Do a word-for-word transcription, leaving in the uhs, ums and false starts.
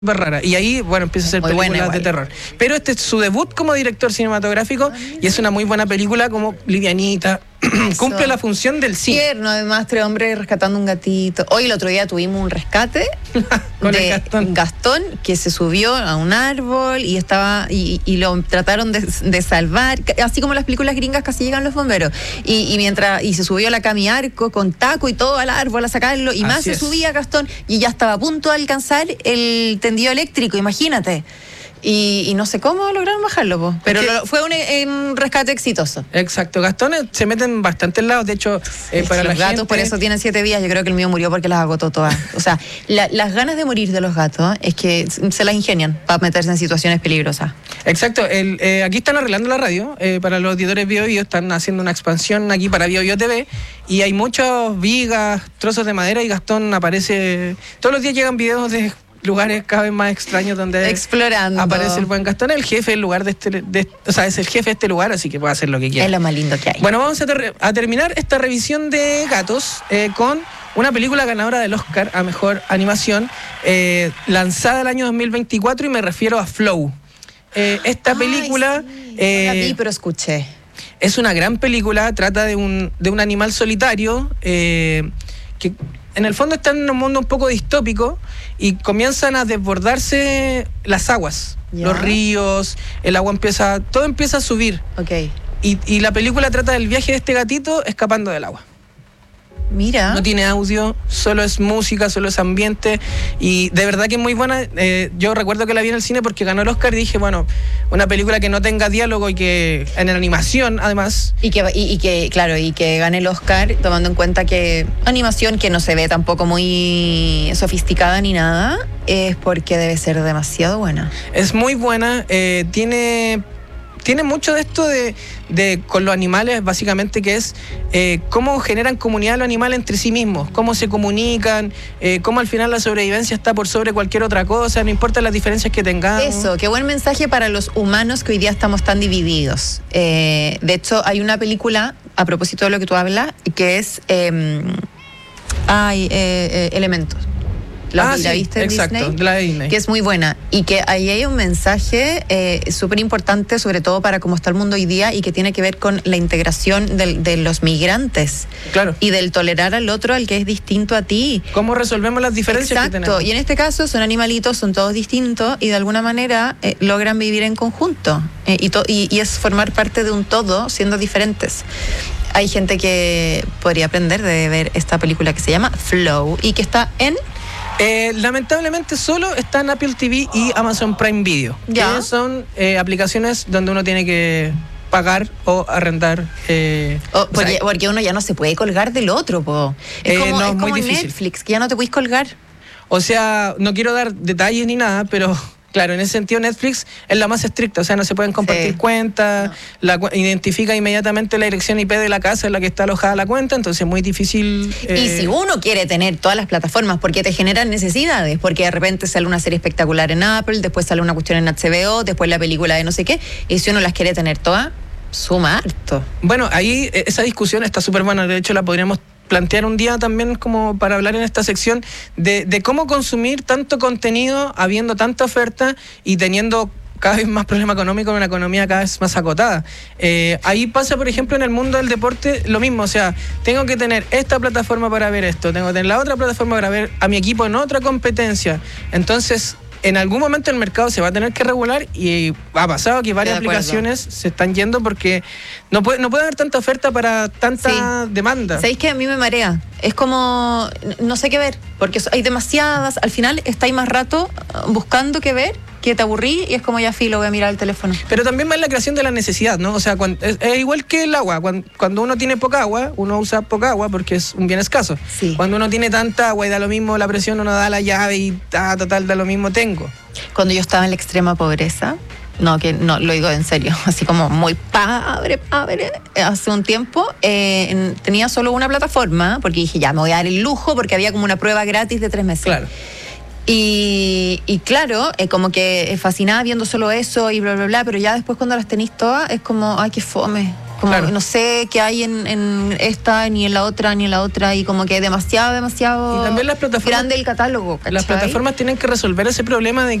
súper rara. Y ahí, bueno, empieza a hacer Muy películas buena, de terror. Pero este es su debut como director cinematográfico y es una muy buena película, como livianita. Cumple la función del cine. Tierno, además, tres hombres rescatando un gatito. Hoy el otro día tuvimos un rescate Con de el Gastón. Gastón, que se subió a un árbol y estaba y, y lo trataron de, de salvar, así como las películas gringas, casi llegan los bomberos. Y, y mientras y se subió a la Cami Arco con taco y todo al árbol a sacarlo, y Así más se es. subía Gastón y ya estaba a punto de alcanzar el tendido eléctrico, imagínate. Y, y no sé cómo lograron bajarlo, po. Pero ¿Qué? lo, fue un, un rescate exitoso. Exacto, Gastón eh, se mete en bastantes lados. De hecho, eh, para los la gatos gente, por eso tienen siete vidas. Yo creo que el mío murió porque las agotó todas. O sea, la, las ganas de morir de los gatos es que se las ingenian para meterse en situaciones peligrosas. Exacto, el, eh, aquí están arreglando la radio eh, para los auditores Bio Bio, están haciendo una expansión aquí para Bio Bio T V y hay muchas vigas, trozos de madera y Gastón aparece, todos los días llegan videos de lugares cada vez más extraños donde Explorando. aparece el buen Gastón, el jefe del lugar de este, de, o sea, es el jefe de este lugar, así que puede hacer lo que quiera. Es lo más lindo que hay. Bueno, vamos a, ter a terminar esta revisión de gatos eh, con una película ganadora del Oscar a Mejor Animación, eh, lanzada el año dos mil veinticuatro, y me refiero a Flow. Eh, esta Ay, película sí. eh, No la vi, pero escuché. es una gran película, trata de un, de un animal solitario eh, que en el fondo está en un mundo un poco distópico y comienzan a desbordarse las aguas, Ya. los ríos, el agua empieza, todo empieza a subir. Ok. Y, y la película trata del viaje de este gatito escapando del agua. Mira. No tiene audio, solo es música, solo es ambiente y de verdad que es muy buena. Eh, yo recuerdo que la vi en el cine porque ganó el Oscar y dije, bueno, una película que no tenga diálogo y que en la animación además... Y que, y, y que, claro, y que gane el Oscar, tomando en cuenta que animación que no se ve tampoco muy sofisticada ni nada, es porque debe ser demasiado buena. Es muy buena, eh, tiene... Tiene mucho de esto de, de con los animales, básicamente, que es eh, cómo generan comunidad los animales entre sí mismos, cómo se comunican, eh, cómo al final la sobrevivencia está por sobre cualquier otra cosa, no importa las diferencias que tengamos. Eso, qué buen mensaje para los humanos que hoy día estamos tan divididos. Eh, de hecho, hay una película, a propósito de lo que tú hablas, que es eh, ay, eh, eh, Elementos. La, ah, la sí, viste en exacto, Disney, de la de Disney. que es muy buena y que ahí hay un mensaje eh, súper importante, sobre todo para cómo está el mundo hoy día, y que tiene que ver con la integración del, de los migrantes. Claro. Y del tolerar al otro, al que es distinto a ti. ¿Cómo resolvemos las diferencias Exacto. que tenemos? Y en este caso son animalitos, son todos distintos y de alguna manera eh, logran vivir en conjunto eh, y, to- y, y es formar parte de un todo siendo diferentes. Hay gente que podría aprender de ver esta película que se llama Flow y que está en... Eh, lamentablemente solo está en Apple T V y Amazon Prime Video. Ya. Que son eh, aplicaciones donde uno tiene que pagar o arrendar. Eh, Oh, o porque, sea, porque uno ya no se puede colgar del otro, po. Es Eh, como, no, es es muy como difícil. Netflix, que ya no te puedes colgar. o sea, no quiero dar detalles ni nada, pero claro, en ese sentido Netflix es la más estricta. O sea, no se pueden compartir Sí. cuentas, No. la cu- identifica inmediatamente la dirección I P de la casa en la que está alojada la cuenta, entonces es muy difícil. Y eh, si uno quiere tener todas las plataformas, porque te generan necesidades, porque de repente sale una serie espectacular en Apple, después sale una cuestión en H B O, después la película de no sé qué, y si uno las quiere tener todas, suma harto. Bueno, ahí eh, esa discusión está súper buena. De hecho, la podríamos plantear un día también como para hablar en esta sección de, de cómo consumir tanto contenido habiendo tanta oferta y teniendo cada vez más problema económico en una economía cada vez más acotada. Eh, ahí pasa, por ejemplo, en el mundo del deporte lo mismo. O sea, tengo que tener esta plataforma para ver esto, tengo que tener la otra plataforma para ver a mi equipo en otra competencia. Entonces, en algún momento el mercado se va a tener que regular y ha pasado que varias De acuerdo. aplicaciones se están yendo porque no puede, no puede haber tanta oferta para tanta demanda. ¿Sabéis que a mí me marea? Es como, no sé qué ver, porque hay demasiadas, al final estáis más rato buscando qué ver, que te aburrí y es como ya filo, voy a mirar el teléfono. Pero también va en la creación de la necesidad, ¿no? O sea, cuan- es, es igual que el agua. Cuando, cuando uno tiene poca agua, uno usa poca agua porque es un bien escaso. Sí. Cuando uno tiene tanta agua y da lo mismo la presión, uno da la llave y ah, total, da lo mismo tengo. Cuando yo estaba en la extrema pobreza, no, que no, lo digo en serio, así como muy pobre, pobre, hace un tiempo, eh, en- tenía solo una plataforma, porque dije, ya, me voy a dar el lujo, porque había como una prueba gratis de tres meses. Claro. Y, y claro, eh, como que fascinada viendo solo eso y bla, bla, bla, pero ya después cuando las tenéis todas, es como, ay, qué fome. como Claro. no sé qué hay en, en esta, ni en la otra, ni en la otra, y como que demasiado, demasiado Y también las plataformas- grande el catálogo, ¿cachai? Las plataformas tienen que resolver ese problema de